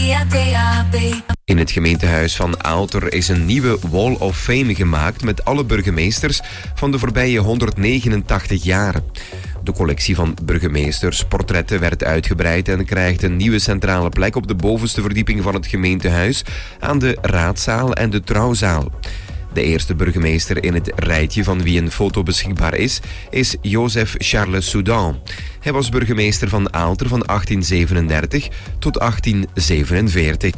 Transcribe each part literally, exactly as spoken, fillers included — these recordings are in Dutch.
via D A B. In het gemeentehuis van Aalter is een nieuwe Wall of Fame gemaakt met alle burgemeesters van de voorbije honderdnegenentachtig jaar. De collectie van burgemeestersportretten werd uitgebreid en krijgt een nieuwe centrale plek op de bovenste verdieping van het gemeentehuis aan de raadzaal en de trouwzaal. De eerste burgemeester in het rijtje van wie een foto beschikbaar is, is Joseph Charles Soudan. Hij was burgemeester van Aalter van achttien zevenendertig tot achttien zevenenveertig.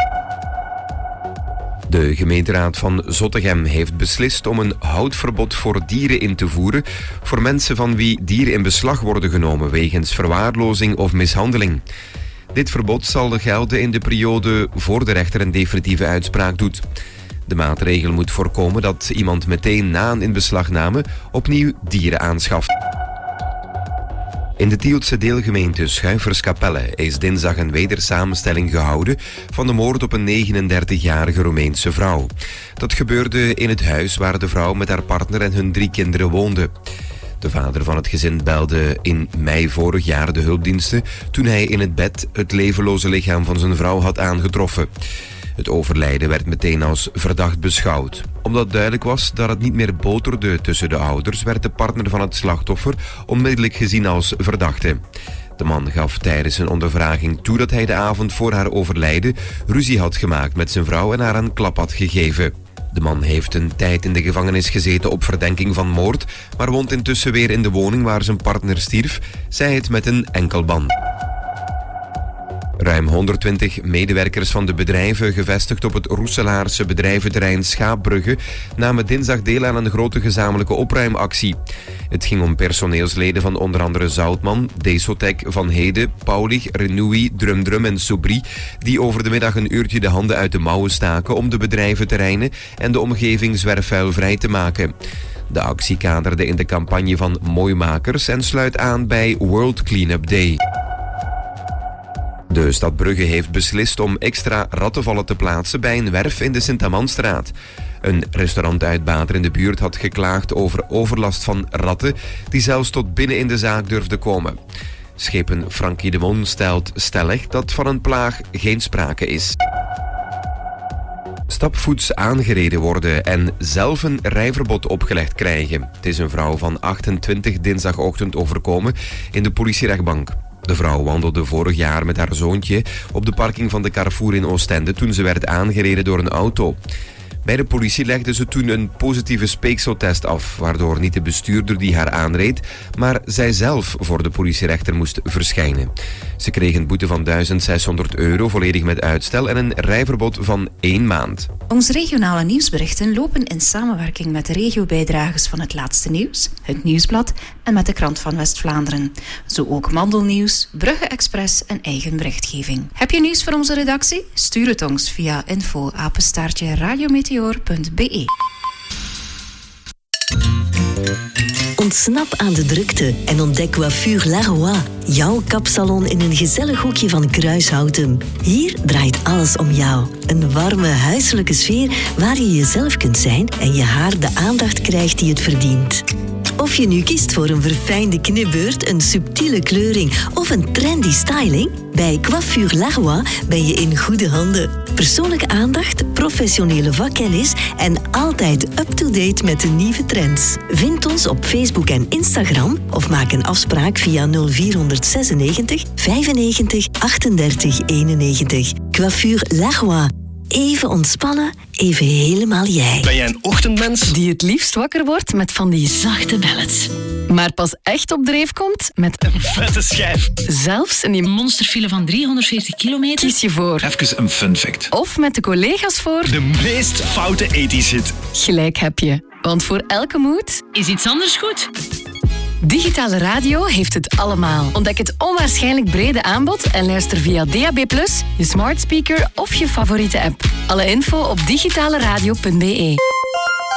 De gemeenteraad van Zottegem heeft beslist om een houtverbod voor dieren in te voeren voor mensen van wie dieren in beslag worden genomen wegens verwaarlozing of mishandeling. Dit verbod zal gelden in de periode voor de rechter een definitieve uitspraak doet. De maatregel moet voorkomen dat iemand meteen na een inbeslagname opnieuw dieren aanschaft. In de Tieltse deelgemeente Schuiverskapelle is dinsdag een wedersamenstelling gehouden van de moord op een negenendertigjarige Roemeense vrouw. Dat gebeurde in het huis waar de vrouw met haar partner en hun drie kinderen woonde. De vader van het gezin belde in mei vorig jaar de hulpdiensten toen hij in het bed het levenloze lichaam van zijn vrouw had aangetroffen. Het overlijden werd meteen als verdacht beschouwd. Omdat duidelijk was dat het niet meer boterde tussen de ouders, werd de partner van het slachtoffer onmiddellijk gezien als verdachte. De man gaf tijdens een ondervraging toe dat hij de avond voor haar overlijden ruzie had gemaakt met zijn vrouw en haar een klap had gegeven. De man heeft een tijd in de gevangenis gezeten op verdenking van moord, maar woont intussen weer in de woning waar zijn partner stierf, zij het met een enkelband. Ruim honderdtwintig medewerkers van de bedrijven gevestigd op het Roeselaarse bedrijventerrein Schaapbrugge namen dinsdag deel aan een grote gezamenlijke opruimactie. Het ging om personeelsleden van onder andere Zoutman, Desotec, Van Hede, Paulig, Renewy, Drumdrum en Soubry, die over de middag een uurtje de handen uit de mouwen staken om de bedrijventerreinen en de omgeving zwerfvuilvrij te maken. De actie kaderde in de campagne van Mooimakers en sluit aan bij World Cleanup Day. De stad Brugge heeft beslist om extra rattenvallen te plaatsen bij een werf in de Sint-Amandstraat. Een restaurantuitbater in de buurt had geklaagd over overlast van ratten die zelfs tot binnen in de zaak durfden komen. Schepen Frankie de Mon stelt stellig dat van een plaag geen sprake is. Stapvoets aangereden worden en zelf een rijverbod opgelegd krijgen. Het is een vrouw van achtentwintig dinsdagochtend overkomen in de politierechtbank. De vrouw wandelde vorig jaar met haar zoontje op de parking van de Carrefour in Oostende toen ze werd aangereden door een auto. Bij de politie legde ze toen een positieve speekseltest af, waardoor niet de bestuurder die haar aanreed, maar zij zelf voor de politierechter moest verschijnen. Ze kreeg een boete van duizend zeshonderd euro, volledig met uitstel, en een rijverbod van één maand. Onze regionale nieuwsberichten lopen in samenwerking met de regiobijdragers van Het Laatste Nieuws, Het Nieuwsblad en met de Krant van West-Vlaanderen. Zo ook Mandelnieuws, Brugge Express en eigen berichtgeving. Heb je nieuws voor onze redactie? Stuur het ons via info apenstaartje radiometeor punt b e. Ontsnap aan de drukte en ontdek Coiffure Laroy, jouw kapsalon in een gezellig hoekje van Kruishouten. Hier draait alles om jou. Een warme, huiselijke sfeer waar je jezelf kunt zijn en je haar de aandacht krijgt die het verdient. Of je nu kiest voor een verfijnde knipbeurt, een subtiele kleuring of een trendy styling, bij Coiffure Laroy ben je in goede handen. Persoonlijke aandacht, professionele vakkennis en altijd up-to-date met de nieuwe trends. Vind ons op Facebook en Instagram of maak een afspraak via nul vier zesennegentig vijfennegentig achtendertig eenennegentig. Coiffure Laroy. Even ontspannen, even helemaal jij. Ben jij een ochtendmens? Die het liefst wakker wordt met van die zachte ballads. Maar pas echt op dreef komt met een vette schijf. Zelfs in die monsterfile van driehonderdveertig kilometer. Kies je voor. Even een fun fact. Of met de collega's voor. De meest foute ethisch hit. Gelijk heb je. Want voor elke mood is iets anders goed. Digitale radio heeft het allemaal. Ontdek het onwaarschijnlijk brede aanbod en luister via D A B plus, je smart speaker of je favoriete app. Alle info op digitale radio punt b e.